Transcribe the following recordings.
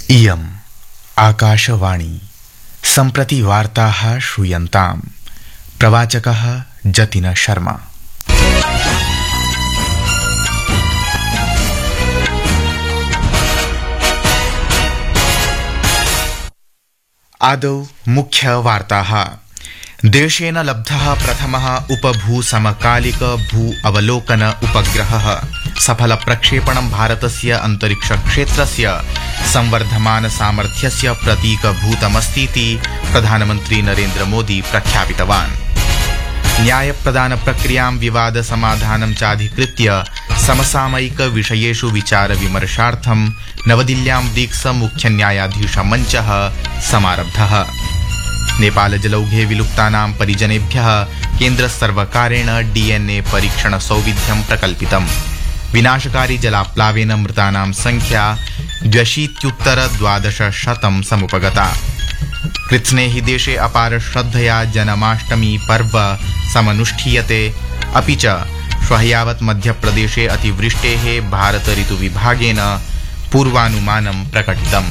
इयम् आकाशवाणी सम्प्रति वार्ताः श्रूयन्ताम्। प्रवाचकः जतिन शर्मा। आदौ मुख्यवार्ताः। देशेन लब्धः प्रथमः उपभूसमकालिक भू अवलोकन उपग्रहः सफल प्रक्षेपणं भारतस्य अंतरिक्षक्षेत्रस्य संवर्धमान सामर्थ्यस्य प्रतीकभूतमस्तीति प्रधानमन्त्री नरेन्द्र मोदी प्रख्यापितवान्। न्यायप्रदान प्रक्रियां विवाद समाधानं चाधिकृत्य समसामयिक विषयेषु विचार विमर्शार्थं नवदिल्ल्यां ब्रिक्स मुख्य न्यायाधीश मञ्चः समारब्धः। नेपाल जलौघे विलुप्तानां परिजनेभ्यः केन्द्र सर्वकारेण डीएनए परीक्षण सौविध्यं प्रकल्पितम्। विनाशकारी जलाप्लावेन मृतानां संख्या 2,1200 समुपगता। कृत्स्ने हि देशे अपार श्रद्धया जन्माष्टमी पर्व समनुष्ठीयते। अपि च श्वः यावत् मध्यप्रदेशे अतिवृष्टेः भारत ऋतुविभागेन पूर्वानुमानं प्रकटितम्।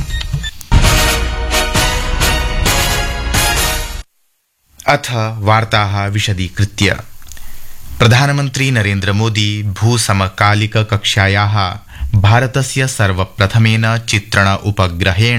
अथ वार्ताः विशदीकृत्य। प्रधानमन्त्री नरेन्द्र मोदी भूसमकालिक कक्षायाः भारतस्य सर्वप्रथमेन चित्रण उपग्रहेण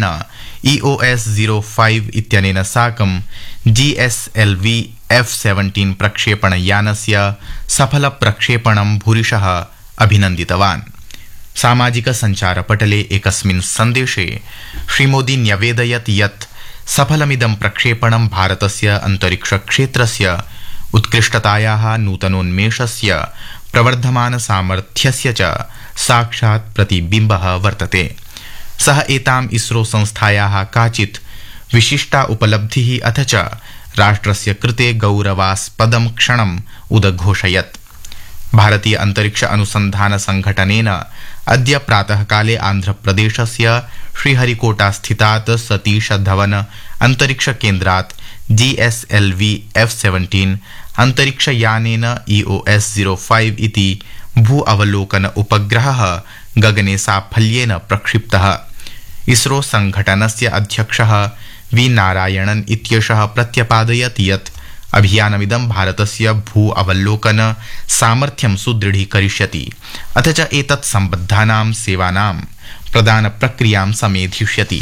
EOS-05 इत्यनेन साकं GSLV F-17 प्रक्षेपणयानस्य सफल प्रक्षेपणं भूरिशः अभिनन्दितवान्। सामाजिक सञ्चारपटले एकस्मिन् सन्देशे श्रीमोदी न्यवेदयत् यत् सफलमिदं प्रक्षेपणं भारतस्य अंतरिक्षक्षेत्रस्य उत्कृष्टतायाः नूतनोन्मेषस्य प्रवर्धमान सामर्थ्यस्य च साक्षात् प्रतिबिम्बः वर्तते। सः एताम् इसरो संस्थायाः काचित् विशिष्टा उपलब्धिः अथ च राष्ट्रस्य कृते गौरवास्पदं क्षणम् उदघोषयत्। भारतीय अंतरिक्ष अनुसंधान संघटनेन अद्य प्रातःकाले आन्ध्रप्रदेशस्य श्रीहरिकोटा स्थितात् सतीश धवन अंतरिक्ष केन्द्रात् GSLV F-17 अंतरिक्षयानेन EOS-05 इति भू अवलोकन उपग्रहः गगने साफल्येन प्रक्षिप्तः। इसरो संघटनस्य अध्यक्षः वी नारायणन् इत्येषः प्रत्यपादयत् यत् अभियानमिदं भारतस्य भू अवलोकन सामर्थ्यं सुदृढीकरिष्यति अथ च एतत् सम्बद्धानां सेवानां प्रदान प्रक्रियां समेधिष्यति।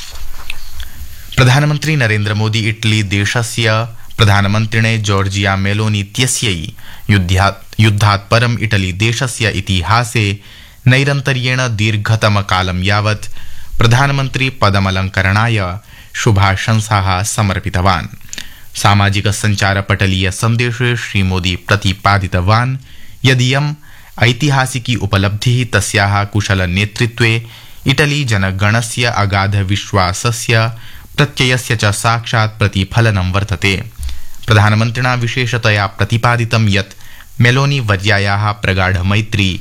प्रधानमन्त्री नरेन्द्र मोदी इटली देशस्य प्रधानमन्त्रिणे जॉर्जिया मेलोनी इत्यस्यै युद्धात् परम् इटली देशस्य इतिहासे नैरन्तर्येण दीर्घतमकालं यावत् प्रधानमन्त्री पदमलङ्करणाय शुभाशंसाः समर्पितवान्। सामाजिक सञ्चारपटलीय सन्देशे श्रीमोदी प्रतिपादितवान् यदियम् ऐतिहासिकी उपलब्धिः तस्याः कुशल नेतृत्वे इटली जनगणस्य अगाध विश्वासस्य प्रत्ययस्य च साक्षात् प्रतिफलनं वर्तते। प्रधानमन्त्रिणा विशेषतया प्रतिपादितं यत् मेलोनी वर्यायाः प्रगाढ मैत्री